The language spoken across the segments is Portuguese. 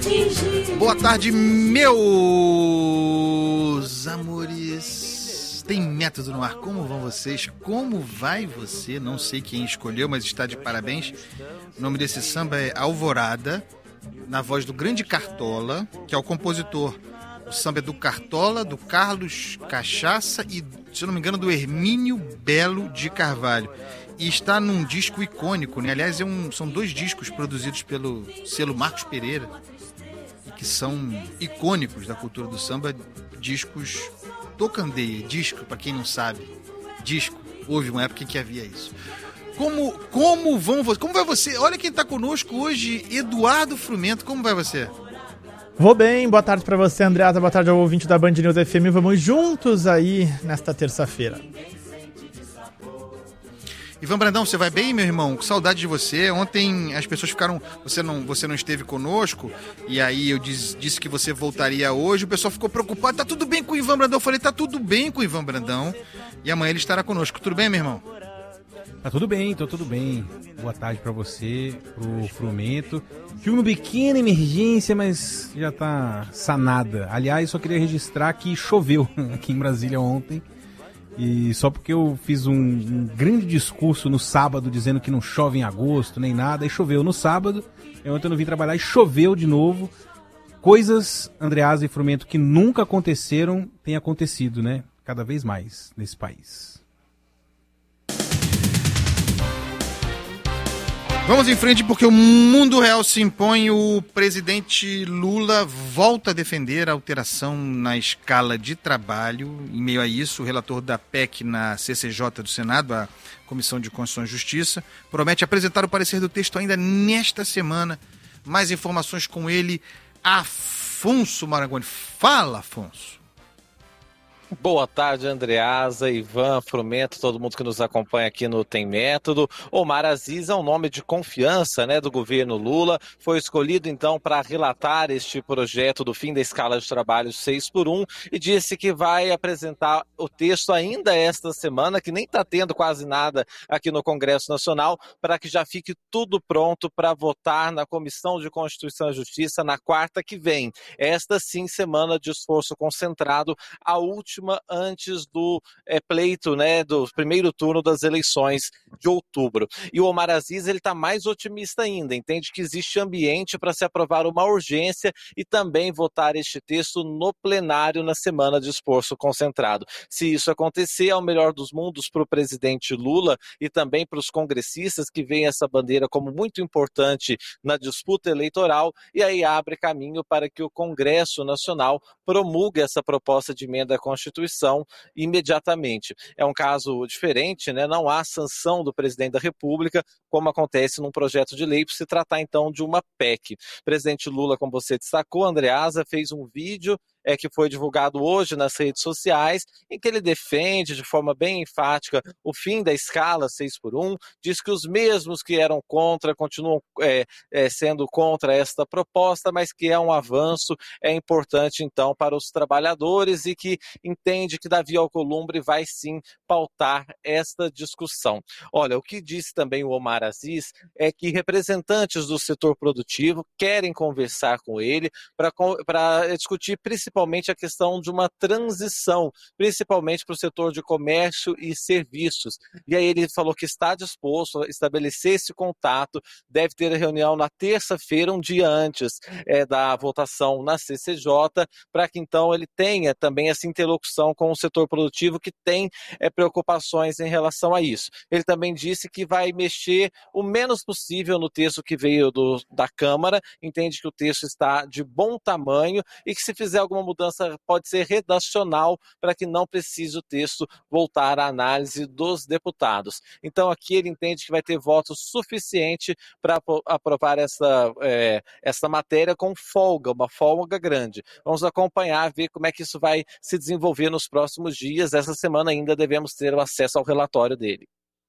Boa tarde, meus amores. Tem método no ar. Como vão vocês? Como vai você? Não sei quem escolheu, mas está de parabéns. O nome desse samba é Alvorada, na voz do grande Cartola, que é o compositor. O samba é do Cartola, do Carlos Cachaça e, se eu não me engano, do Hermínio Belo de Carvalho. E está num disco icônico, né? Aliás, são 2 discos produzidos pelo selo Marcos Pereira, que são icônicos da cultura do samba, discos tocandeia, disco, para quem não sabe, disco, houve uma época em que havia isso. Como vai você? Olha quem está conosco hoje, Eduardo Frumento, como vai você? Vou bem, boa tarde para você, Andreasa, boa tarde ao ouvinte da Band News FM, vamos juntos aí nesta terça-feira. Ivan Brandão, você vai bem, meu irmão? Com saudade de você. Ontem as pessoas ficaram... Você não esteve conosco, e aí eu disse que você voltaria hoje. O pessoal ficou preocupado. Tá tudo bem com o Ivan Brandão? Eu falei, tá tudo bem com o Ivan Brandão. E amanhã ele estará conosco. Tudo bem, meu irmão? Tá tudo bem, tô tudo bem. Boa tarde pra você, pro Frumento. Tive uma pequena emergência, mas já tá sanada. Aliás, só queria registrar que choveu aqui em Brasília ontem. E só porque eu fiz um grande discurso no sábado dizendo que não chove em agosto nem nada, e choveu no sábado. Ontem eu não vim trabalhar e choveu de novo. Coisas, Andreasa e Frumento, que nunca aconteceram, têm acontecido, né? Cada vez mais nesse país. Vamos em frente porque o mundo real se impõe. O presidente Lula volta a defender a alteração na escala de trabalho. Em meio a isso, o relator da PEC na CCJ do Senado, a Comissão de Constituição e Justiça, promete apresentar o parecer do texto ainda nesta semana. Mais informações com ele, Afonso Marangoni. Fala, Afonso. Boa tarde, Andreasa, Ivan, Frumento, todo mundo que nos acompanha aqui no Tem Método. Omar Aziz é um nome de confiança, né, do governo Lula. Foi escolhido, então, para relatar este projeto do fim da escala de trabalho 6x1 e disse que vai apresentar o texto ainda esta semana, que nem está tendo quase nada aqui no Congresso Nacional, para que já fique tudo pronto para votar na Comissão de Constituição e Justiça na quarta que vem. Esta, sim, semana de esforço concentrado, a última antes do pleito, né, do primeiro turno das eleições de outubro. E o Omar Aziz, ele está mais otimista ainda, entende que existe ambiente para se aprovar uma urgência e também votar este texto no plenário na semana de esforço concentrado. Se isso acontecer, é o melhor dos mundos para o presidente Lula e também para os congressistas que veem essa bandeira como muito importante na disputa eleitoral, e aí abre caminho para que o Congresso Nacional promulgue essa proposta de emenda à Constituição imediatamente. É um caso diferente, né? Não há sanção do presidente da República, como acontece num projeto de lei, por se tratar então de uma PEC. O presidente Lula, como você destacou, Andreasa, fez um vídeo que foi divulgado hoje nas redes sociais, em que ele defende de forma bem enfática o fim da escala 6x1, diz que os mesmos que eram contra continuam sendo contra esta proposta, mas que é um avanço, é importante então para os trabalhadores e que entende que Davi Alcolumbre vai sim pautar esta discussão. Olha, o que disse também o Omar Aziz é que representantes do setor produtivo querem conversar com ele para discutir principalmente a questão de uma transição, principalmente para o setor de comércio e serviços. E aí ele falou que está disposto a estabelecer esse contato, deve ter a reunião na terça-feira, um dia antes da votação na CCJ, para que então ele tenha também essa interlocução com o setor produtivo que tem preocupações em relação a isso. Ele também disse que vai mexer o menos possível no texto que veio da Câmara, entende que o texto está de bom tamanho e que se fizer alguma mudança pode ser redacional para que não precise o texto voltar à análise dos deputados. Então aqui ele entende que vai ter voto suficiente para aprovar essa matéria com folga, uma folga grande. Vamos acompanhar, ver como é que isso vai se desenvolver nos próximos dias. Essa semana ainda devemos ter o acesso ao relatório dele.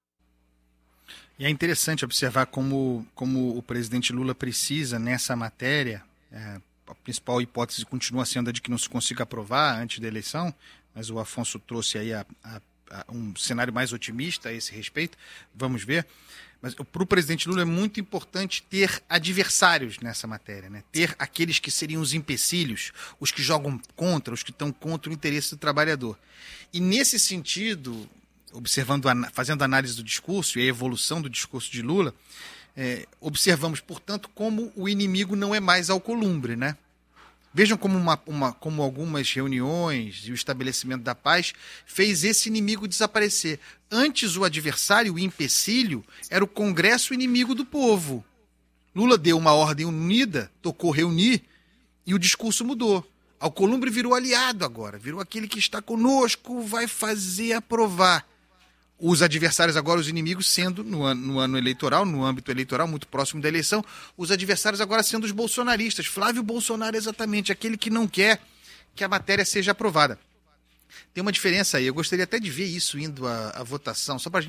E é interessante observar como o presidente Lula precisa, nessa matéria, a principal hipótese continua sendo a de que não se consiga aprovar antes da eleição, mas o Afonso trouxe aí a um cenário mais otimista a esse respeito, vamos ver. Mas para o presidente Lula é muito importante ter adversários nessa matéria, né? Ter aqueles que seriam os empecilhos, os que jogam contra, os que estão contra o interesse do trabalhador. E nesse sentido, fazendo análise do discurso e a evolução do discurso de Lula, observamos, portanto, como o inimigo não é mais Alcolumbre, né? Vejam como algumas reuniões e o estabelecimento da paz fez esse inimigo desaparecer. Antes, o adversário, o empecilho, era o Congresso inimigo do povo. Lula deu uma ordem unida, tocou reunir, e o discurso mudou. Alcolumbre virou aliado agora, virou aquele que está conosco, vai fazer aprovar. Os adversários agora, os inimigos, sendo, no ano eleitoral, no âmbito eleitoral, muito próximo da eleição, os adversários agora sendo os bolsonaristas. Flávio Bolsonaro, exatamente, aquele que não quer que a matéria seja aprovada. Tem uma diferença aí, eu gostaria até de ver isso indo à votação, só para a gente